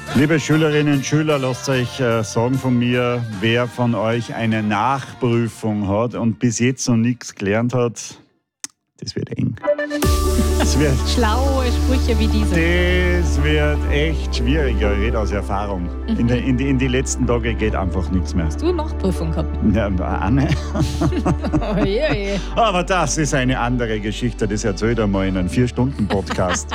Liebe Schülerinnen und Schüler, lasst euch sagen von mir, wer von euch eine Nachprüfung hat und bis jetzt noch nichts gelernt hat, das wird eng. Schlaue Sprüche wie diese. Das wird echt schwieriger, ich rede aus Erfahrung. In die letzten Tage geht einfach nichts mehr. Hast du Nachprüfung gehabt? Ja, Anne. Oje. Aber das ist eine andere Geschichte, das erzählt einmal in einem 4-Stunden-Podcast.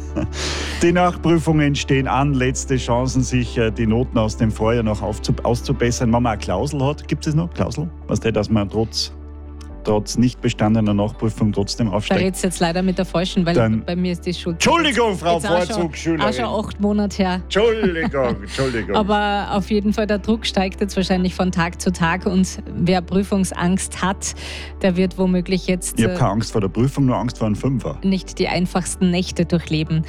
Die Nachprüfungen stehen an, letzte Chancen, sich die Noten aus dem Vorjahr noch auszubessern. Wenn man eine Klausel hat, gibt es noch Klausel? Weißt du, dass man trotz nicht bestandener Nachprüfung trotzdem Da aufsteigt? redest du jetzt leider mit der Falschen, weil Dann- bei mir ist die Schuld. Entschuldigung, Frau Jetzt auch Vorzugsschülerin. schon 8 Monate her. Entschuldigung. Aber auf jeden Fall, der Druck steigt jetzt wahrscheinlich von Tag zu Tag und wer Prüfungsangst hat, der wird womöglich jetzt Ich habe keine Angst vor der Prüfung, nur Angst vor einem Fünfer. nicht die einfachsten Nächte durchleben.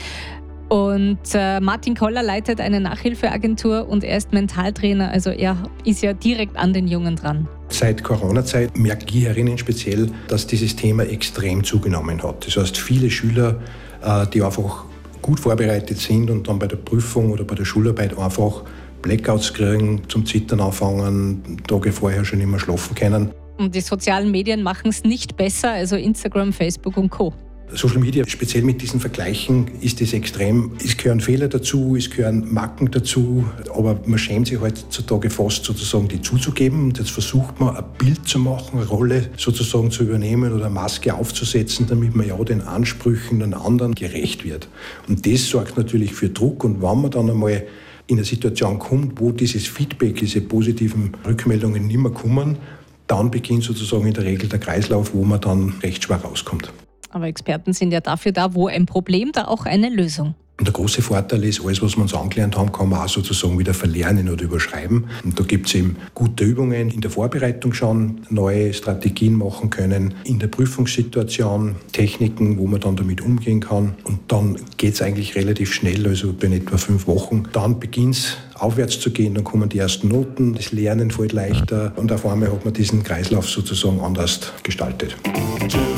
Und Martin Koller leitet eine Nachhilfeagentur und er ist Mentaltrainer, also er ist ja direkt an den Jungen dran. Seit Corona-Zeit merken die Lehrerinnen speziell, dass dieses Thema extrem zugenommen hat. Das heißt, viele Schüler, die einfach gut vorbereitet sind und dann bei der Prüfung oder bei der Schularbeit einfach Blackouts kriegen, zum Zittern anfangen, Tage vorher schon nicht mehr schlafen können. Und die sozialen Medien machen es nicht besser, also Instagram, Facebook und Co. Social Media, speziell mit diesen Vergleichen, ist das extrem. Es gehören Fehler dazu, es gehören Macken dazu, aber man schämt sich heutzutage fast sozusagen, die zuzugeben. Und jetzt versucht man, ein Bild zu machen, eine Rolle sozusagen zu übernehmen oder eine Maske aufzusetzen, damit man ja den Ansprüchen den anderen gerecht wird. Und das sorgt natürlich für Druck. Und wenn man dann einmal in eine Situation kommt, wo dieses Feedback, diese positiven Rückmeldungen nicht mehr kommen, dann beginnt sozusagen in der Regel der Kreislauf, wo man dann recht schwer rauskommt. Aber Experten sind ja dafür da, wo ein Problem, da auch eine Lösung. Und der große Vorteil ist, alles, was wir uns angelernt haben, kann man auch sozusagen wieder verlernen oder überschreiben. Und da gibt es eben gute Übungen in der Vorbereitung schon, neue Strategien machen können, in der Prüfungssituation, Techniken, wo man dann damit umgehen kann. Und dann geht es eigentlich relativ schnell, also in etwa 5 Wochen. Dann beginnt es aufwärts zu gehen, dann kommen die ersten Noten, das Lernen fällt leichter und auf einmal hat man diesen Kreislauf sozusagen anders gestaltet.